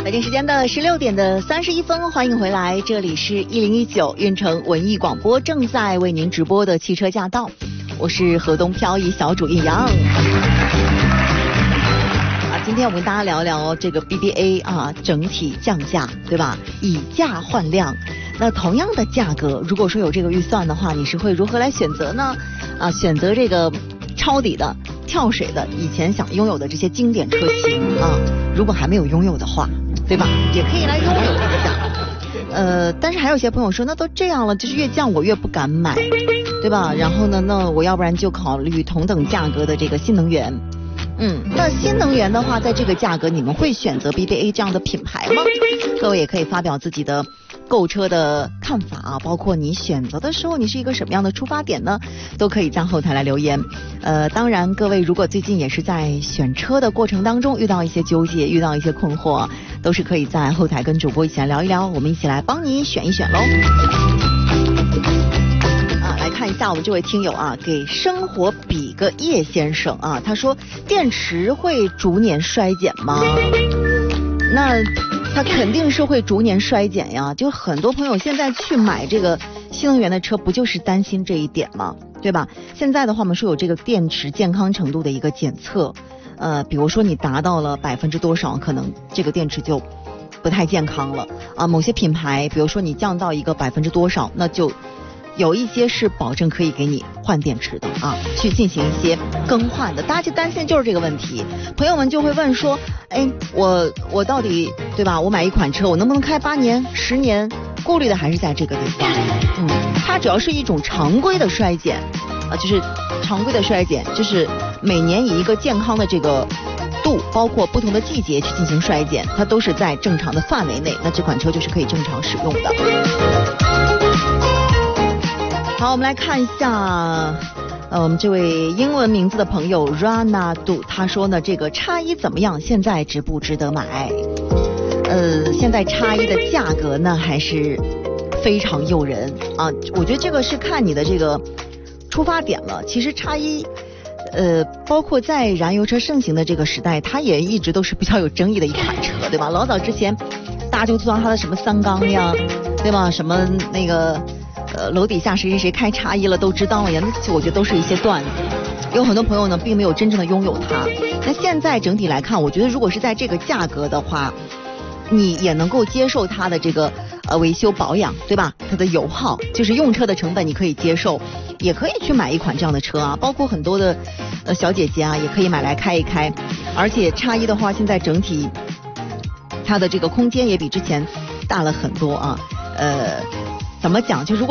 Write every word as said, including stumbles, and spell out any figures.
北京时间的十六点的三十一分，欢迎回来，这里是一零一九运城文艺广播正在为您直播的汽车驾到，我是河东漂移小主印阳。啊，今天我们跟大家聊聊这个 B B A 啊，整体降价，对吧？以价换量。那同样的价格，如果说有这个预算的话，你是会如何来选择呢？啊，选择这个抄底的、跳水的，以前想拥有的这些经典车型啊，如果还没有拥有的话，对吧？也可以来拥有一下。呃，但是还有些朋友说，那都这样了，就是越降我越不敢买，对吧？然后呢，那我要不然就考虑同等价格的这个新能源。嗯，那新能源的话，在这个价格，你们会选择 B B A 这样的品牌吗？各位也可以发表自己的购车的看法啊，包括你选择的时候，你是一个什么样的出发点呢？都可以在后台来留言。呃，当然，各位如果最近也是在选车的过程当中遇到一些纠结，遇到一些困惑，都是可以在后台跟主播一起来聊一聊，我们一起来帮你选一选喽。看一下我们这位听友啊，给生活比个叶先生啊，他说电池会逐年衰减吗？那他肯定是会逐年衰减呀，就很多朋友现在去买这个新能源的车，不就是担心这一点吗？对吧？现在的话我们说有这个电池健康程度的一个检测，呃，比如说你达到了百分之多少，可能这个电池就不太健康了啊。某些品牌，比如说你降到一个百分之多少，那就有一些是保证可以给你换电池的啊，去进行一些更换的。大家就担心就是这个问题，朋友们就会问说，哎，我我到底对吧？我买一款车，我能不能开八年、十年？顾虑的还是在这个地方。嗯，它主要是一种常规的衰减啊，就是常规的衰减，就是每年以一个健康的这个度，包括不同的季节去进行衰减，它都是在正常的范围内，那这款车就是可以正常使用的。好，我们来看一下，呃，我们这位英文名字的朋友 Rana Du， 他说呢，这个叉一怎么样？现在值不值得买？呃，现在叉一的价格呢，还是非常诱人啊。我觉得这个是看你的这个出发点了。其实叉一，呃，包括在燃油车盛行的这个时代，它也一直都是比较有争议的一款车，对吧？老早之前，大家就知道它的什么三缸呀，对吧？什么那个。呃，楼底下谁谁谁开叉一了都知道了呀，那我觉得都是一些段子。有很多朋友呢，并没有真正的拥有它。那现在整体来看，我觉得如果是在这个价格的话，你也能够接受它的这个呃维修保养，对吧？它的油耗，就是用车的成本，你可以接受，也可以去买一款这样的车啊。包括很多的呃小姐姐啊，也可以买来开一开。而且叉一的话，现在整体它的这个空间也比之前大了很多啊。呃，怎么讲？就如果